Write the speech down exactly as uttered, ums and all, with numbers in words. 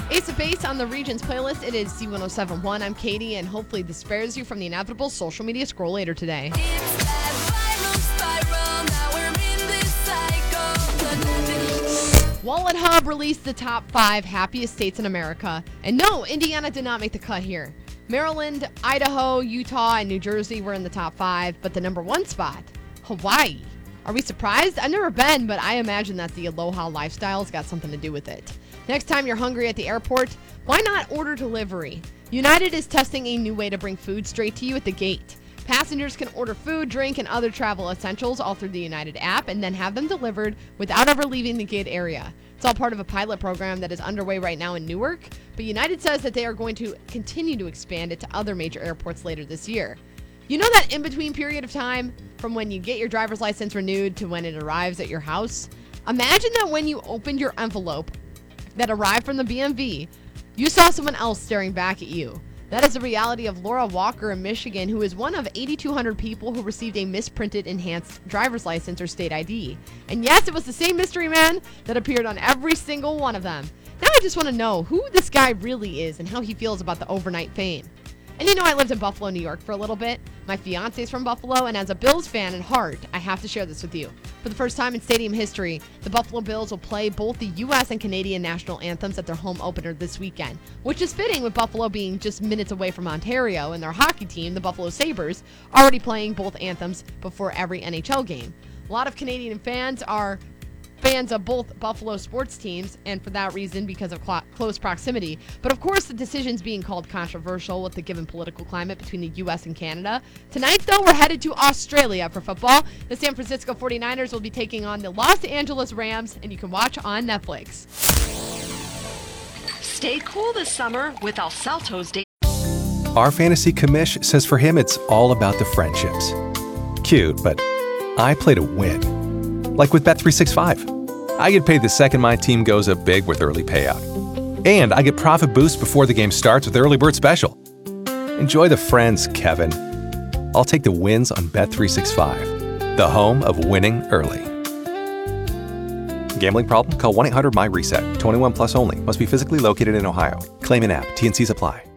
Ace of Base on the Regions playlist. It is C one oh seven point one. I'm Katie, and hopefully this spares you from the inevitable social media scroll later today. Wallet Hub released the top five happiest states in America. And no, Indiana did not make the cut here. Maryland, Idaho, Utah, and New Jersey were in the top five, but the number one spot, Hawaii. Are we surprised? I've never been, but I imagine that the Aloha lifestyle's got something to do with it. Next time you're hungry at the airport, why not order delivery? United is testing a new way to bring food straight to you at the gate. Passengers can order food, drink, and other travel essentials all through the United app and then have them delivered without ever leaving the gate area. It's all part of a pilot program that is underway right now in Newark, but United says that they are going to continue to expand it to other major airports later this year. You know that in-between period of time from when you get your driver's license renewed to when it arrives at your house? Imagine that when you opened your envelope that arrived from the B M V, you saw someone else staring back at you. That is the reality of Laura Walker in Michigan, who is one of eighty-two hundred people who received a misprinted enhanced driver's license or state I D. And yes, it was the same mystery man that appeared on every single one of them. Now I just want to know who this guy really is and how he feels about the overnight fame. And you know, I lived in Buffalo, New York for a little bit. My fiance is from Buffalo, and as a Bills fan at heart, I have to share this with you. For the first time in stadium history, the Buffalo Bills will play both the U S and Canadian national anthems at their home opener this weekend, which is fitting with Buffalo being just minutes away from Ontario and their hockey team, the Buffalo Sabres, already playing both anthems before every N H L game. A lot of Canadian fans are fans of both Buffalo sports teams, and for that reason, because of cl- close proximity. But of course, the decision's being called controversial with the given political climate between the U S and Canada. Tonight, though, we're headed to Australia for football. The San Francisco forty-niners will be taking on the Los Angeles Rams, and you can watch on Netflix. Stay cool this summer with El Salto's Day. Our fantasy commish says for him, it's all about the friendships. Cute, but I play to win. Like with Bet three sixty-five. I get paid the second my team goes up big with early payout. And I get profit boost before the game starts with Early Bird Special. Enjoy the friends, Kevin. I'll take the wins on Bet three sixty-five, the home of winning early. Gambling problem? Call one eight hundred M Y RESET. twenty-one plus only. Must be physically located in Ohio. Claim in app. T N Cs apply.